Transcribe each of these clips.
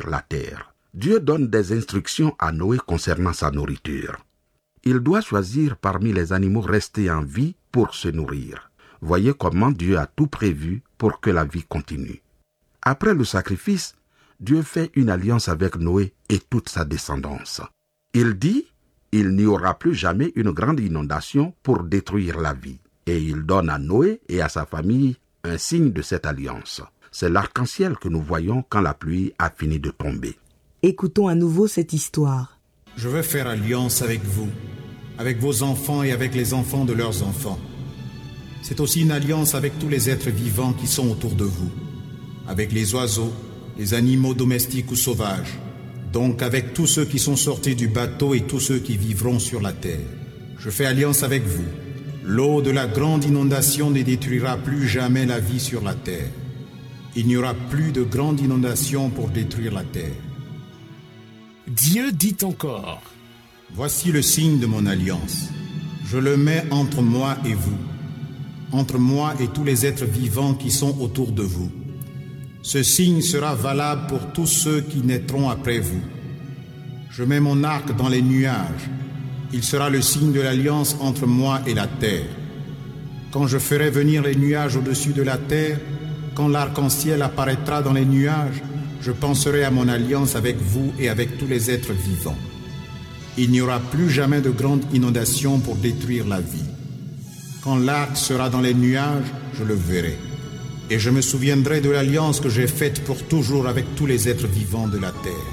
détruire la terre. Dieu donne des instructions à Noé concernant sa nourriture. Il doit choisir parmi les animaux restés en vie pour se nourrir. Voyez comment Dieu a tout prévu pour que la vie continue. Après le sacrifice, Dieu fait une alliance avec Noé et toute sa descendance. Il dit, il n'y aura plus jamais une grande inondation pour détruire la vie. Et il donne à Noé et à sa famille un signe de cette alliance. C'est l'arc-en-ciel que nous voyons quand la pluie a fini de tomber. Écoutons à nouveau cette histoire. Je veux faire alliance avec vous, avec vos enfants et avec les enfants de leurs enfants. C'est aussi une alliance avec tous les êtres vivants qui sont autour de vous, avec les oiseaux, les animaux domestiques ou sauvages, donc avec tous ceux qui sont sortis du bateau et tous ceux qui vivront sur la terre. Je fais alliance avec vous. L'eau de la grande inondation ne détruira plus jamais la vie sur la terre. Il n'y aura plus de grande inondation pour détruire la terre. Dieu dit encore. Voici le signe de mon alliance. Je le mets entre moi et vous, entre moi et tous les êtres vivants qui sont autour de vous. Ce signe sera valable pour tous ceux qui naîtront après vous. Je mets mon arc dans les nuages. Il sera le signe de l'alliance entre moi et la terre. Quand je ferai venir les nuages au-dessus de la terre, quand l'arc-en-ciel apparaîtra dans les nuages, je penserai à mon alliance avec vous et avec tous les êtres vivants. Il n'y aura plus jamais de grande inondation pour détruire la vie. Quand l'arc sera dans les nuages, je le verrai. Et je me souviendrai de l'alliance que j'ai faite pour toujours avec tous les êtres vivants de la terre.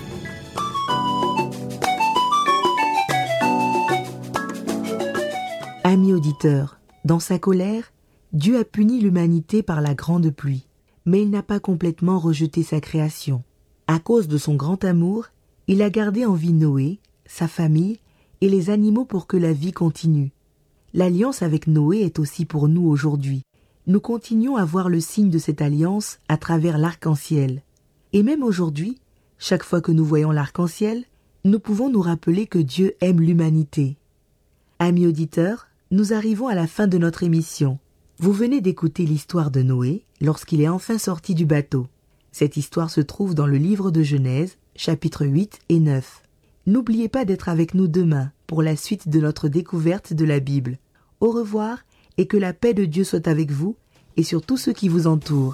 Amis auditeurs, dans sa colère, Dieu a puni l'humanité par la grande pluie, mais il n'a pas complètement rejeté sa création. À cause de son grand amour, il a gardé en vie Noé, sa famille et les animaux pour que la vie continue. L'alliance avec Noé est aussi pour nous aujourd'hui. Nous continuons à voir le signe de cette alliance à travers l'arc-en-ciel. Et même aujourd'hui, chaque fois que nous voyons l'arc-en-ciel, nous pouvons nous rappeler que Dieu aime l'humanité. Amis auditeurs, nous arrivons à la fin de notre émission. Vous venez d'écouter l'histoire de Noé lorsqu'il est enfin sorti du bateau. Cette histoire se trouve dans le livre de Genèse, chapitres 8 et 9. N'oubliez pas d'être avec nous demain pour la suite de notre découverte de la Bible. Au revoir et que la paix de Dieu soit avec vous et sur tous ceux qui vous entourent.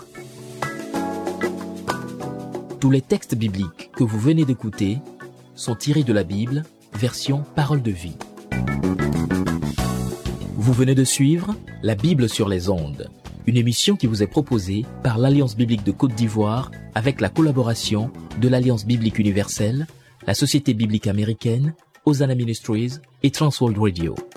Tous les textes bibliques que vous venez d'écouter sont tirés de la Bible, version Parole de vie. Vous venez de suivre La Bible sur les ondes, une émission qui vous est proposée par l'Alliance biblique de Côte d'Ivoire avec la collaboration de l'Alliance biblique universelle, la Société biblique américaine, Hosanna Ministries et Transworld Radio.